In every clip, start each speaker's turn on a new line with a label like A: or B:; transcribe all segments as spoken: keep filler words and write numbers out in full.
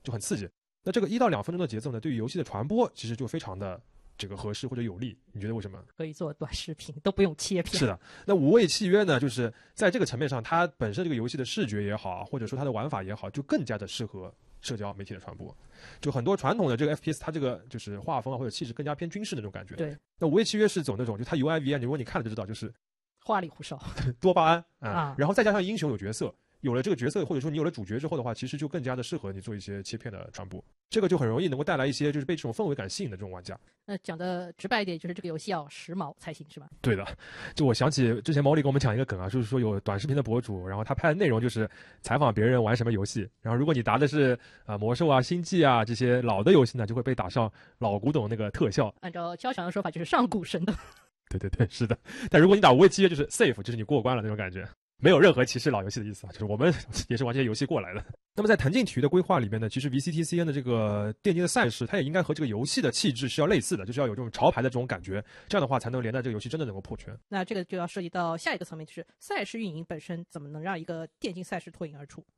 A: 就很刺激。那这个一到两分钟的节奏呢，对于游戏的传播其实就非常的这个合适或者有利。你觉得为什么？
B: 可以做短视频，都不用切片。
A: 是的，那无畏契约呢，就是在这个层面上，它本身这个游戏的视觉也好，或者说它的玩法也好，就更加的适合社交媒体的传播。就很多传统的这个 F P S， 它这个就是画风啊或者气质更加偏军事的那种感觉。
B: 对，
A: 那无畏契约是走那种，就它 U I V I， 如果你看了就知道，就是
B: 花里胡哨，
A: 多巴胺啊、
B: 啊，
A: 然后再加上英雄有角色。有了这个角色，或者说你有了主角之后的话，其实就更加的适合你做一些切片的传播，这个就很容易能够带来一些就是被这种氛围感吸引的这种玩家。
B: 那讲的直白一点，就是这个游戏要时髦才行，是吧？
A: 对的，就我想起之前毛利跟我们讲一个梗啊，就是说有短视频的博主，然后他拍的内容就是采访别人玩什么游戏，然后如果你答的是啊、呃、魔兽啊、星际啊这些老的游戏呢，就会被打上老古董那个特效。
B: 按照交强的说法，就是上古神的。
A: 对对对，是的。但如果你打无畏契约，就是 safe， 就是你过关了那种感觉。没有任何歧视老游戏的意思啊，就是我们也是玩这些游戏过来的。那么在藤竞体育的规划里面呢，其实 V C T C N 的这个电竞的赛事，它也应该和这个游戏的气质是要类似的，就是要有这种潮牌的这种感觉，这样的话才能连带这个游戏真的能够破圈。
B: 那这个就要涉及到下一个层面，就是赛事运营本身怎么能让一个电竞赛事脱颖而出。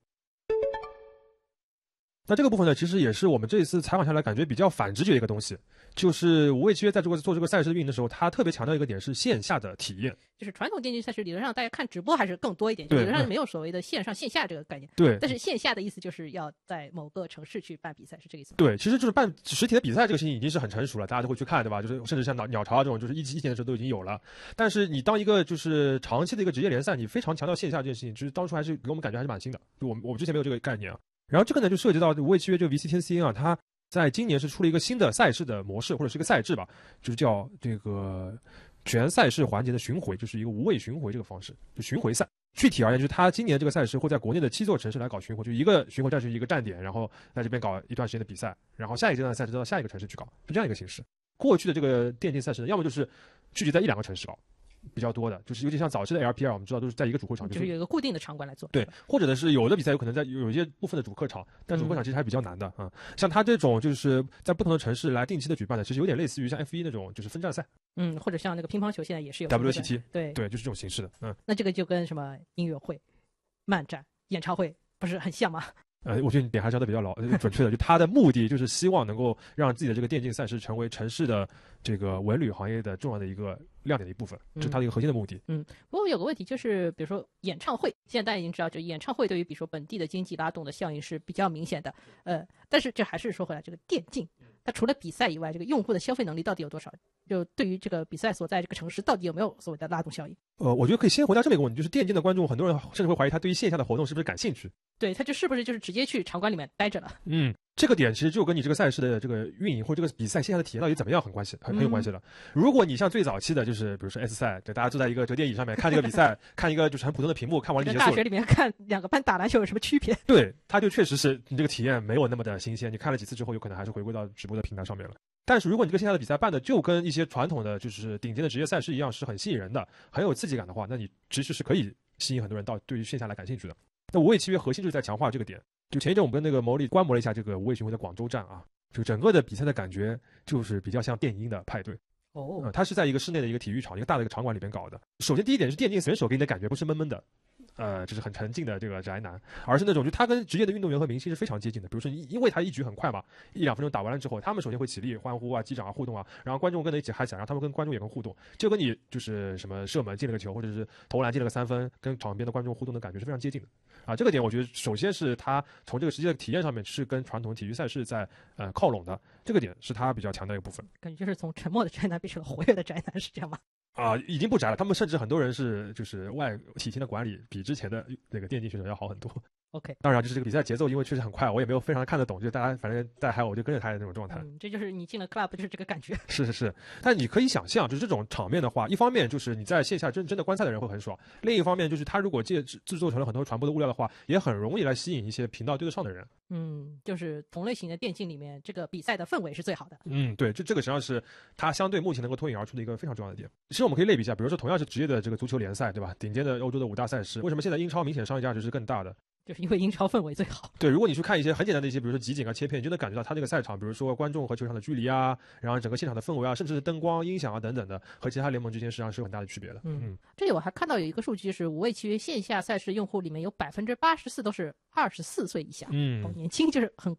A: 那这个部分呢，其实也是我们这一次采访下来感觉比较反直觉的一个东西，就是无畏契约在这个做这个赛事运营的时候，他特别强调一个点是线下的体验。
B: 就是传统电竞赛事理论上大家看直播还是更多一点，理论上没有所谓的线上线下这个概念。
A: 对，
B: 但是线下的意思就是要在某个城市去办比赛，是这个意思吗？
A: 对，其实就是办实体的比赛这个事情已经是很成熟了，大家都会去看，对吧？就是甚至像鸟鸟巢啊这种，就是一期一年的时候都已经有了。但是你当一个就是长期的一个职业联赛，你非常强调线下这件事情，其实当初还是给我们感觉还是蛮新的，就我们我们之前没有这个概念啊。然后这个呢，就涉及到无畏契约这个 V C T C N 啊，它在今年是出了一个新的赛事的模式，或者是一个赛制吧，就是叫这个全赛事环节的巡回，就是一个无畏巡回这个方式，就巡回赛。具体而言，就是它今年这个赛事会在国内的七座城市来搞巡回，就一个巡回战是一个站点，然后在这边搞一段时间的比赛，然后下一个阶段的赛事到下一个城市去搞，是这样一个形式。过去的这个电竞赛事呢，要么就是聚集在一两个城市搞。比较多的，就是尤其像早期的 L P L， 我们知道都是在一个主会场，
B: 就是有一个固定的场馆来做。
A: 对，或者呢是有的比赛有可能在有一些部分的主客场，但主客场其实还比较难的啊、嗯。像他这种就是在不同的城市来定期的举办的，其实有点类似于像 F 一 那种就是分站赛。
B: 嗯，或者像那个乒乓球现在也是有
A: W T T，
B: 对
A: 对，就是这种形式的。嗯，
B: 那这个就跟什么音乐会、漫展、演唱会不是很像吗？
A: 呃，我觉得你点还是的比较牢准确的，就他的目的就是希望能够让自己的这个电竞赛事成为城市的这个文旅行业的重要的一个亮点的一部分，这是他的一个核心的目的。
B: 嗯，不过有个问题就是，比如说演唱会，现在大家已经知道，就演唱会对于比如说本地的经济拉动的效应是比较明显的。呃，但是这还是说回来，这个电竞它除了比赛以外，这个用户的消费能力到底有多少？就对于这个比赛所在这个城市，到底有没有所谓的拉动效应？
A: 呃，我觉得可以先回答这么一个问题，就是电竞的观众，很多人甚至会怀疑他对于线下的活动是不是感兴趣。
B: 对，他就是不是就是直接去场馆里面待着了？
A: 嗯，这个点其实就跟你这个赛事的这个运营或者这个比赛线下的体验到底怎么样很关系，很很有关系了。嗯、如果你像最早期的，就是比如说 S 赛，对，大家坐在一个折叠椅上面看这个比赛，看一个就是很普通的屏幕，看完了结束。
B: 大学里面看两个班打篮球有什么区别？
A: 对，它就确实是你这个体验没有那么的新鲜，你看了几次之后，有可能还是回归到直播的平台上面了。但是如果你这个线下的比赛办的就跟一些传统的就是顶尖的职业赛事一样，是很吸引人的，很有刺激感的话，那你其实是可以吸引很多人到对于线下来感兴趣的。那无畏契约核心就是在强化这个点。就前一阵我们跟那个毛利观摩了一下这个无畏巡回的广州站啊，就整个的比赛的感觉就是比较像电音的派对。
B: 哦、
A: 嗯，它是在一个室内的一个体育场，一个大的一个场馆里边搞的。首先第一点是电竞选手给你的感觉不是闷闷的。呃，就是很沉静的这个宅男，而是那种就他跟职业的运动员和明星是非常接近的。比如说，因为他一局很快嘛，一两分钟打完了之后，他们首先会起立欢呼啊、击掌啊、互动啊，然后观众跟着一起嗨起来，然后他们跟观众也能互动，就跟你就是什么射门进了个球，或者是投篮进了个三分，跟场边的观众互动的感觉是非常接近的。啊，这个点我觉得首先是他从这个实际的体验上面是跟传统体育赛事在呃靠拢的，这个点是他比较强的一个部分。
B: 感觉就是从沉默的宅男变成了活跃的宅男，是这样吗？
A: 啊、呃，已经不宅了。他们甚至很多人是就是外体型的管理比之前的那个电竞选手要好很多。
B: OK，
A: 当然就是这个比赛节奏，因为确实很快，我也没有非常看得懂，就大家反正在嗨，我就跟着他的那种状态。
B: 嗯，这就是你进了 club 就是这个感觉。
A: 是是是，但你可以想象，就是这种场面的话，一方面就是你在线下真真的观赛的人会很爽，另一方面就是他如果借制作成了很多传播的物料的话，也很容易来吸引一些频道对得上的人。
B: 嗯，就是同类型的电竞里面，这个比赛的氛围是最好的。
A: 嗯，对，这这个实际上是它相对目前能够脱颖而出的一个非常重要的点。其实我们可以类比一下，比如说同样是职业的这个足球联赛，对吧？顶尖的欧洲的五大赛事，为什么现在英超明显商业价值是更大的？
B: 就是因为英超氛围最好。
A: 对，如果你去看一些很简单的一些，比如说集锦啊、切片，你就能感觉到它这个赛场，比如说观众和球场的距离啊，然后整个现场的氛围啊，甚至是灯光、音响啊等等的，和其他联盟之间实际上是有很大的区别的。
B: 嗯，嗯这里我还看到有一个数据，就是无畏契约线下赛事用户里面有百分之八十四都是二十四岁以下，
A: 嗯，
B: 好年轻，就是很